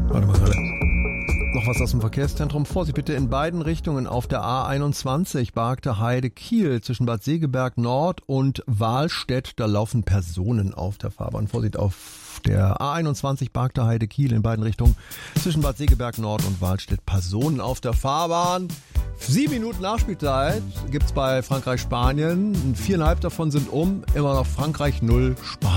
Warte mal gerade. Noch was aus dem Verkehrszentrum. Vorsicht bitte in beiden Richtungen auf der A21 Bargte Heide Kiel zwischen Bad Segeberg Nord und Wahlstedt. Da laufen Personen auf der Fahrbahn. Vorsicht auf der A21 Bargte Heide Kiel in beiden Richtungen zwischen Bad Segeberg Nord und Wahlstedt. Personen auf der Fahrbahn. 7 Minuten Nachspielzeit gibt's bei Frankreich-Spanien. 4,5 davon sind immer noch Frankreich 0, Spanien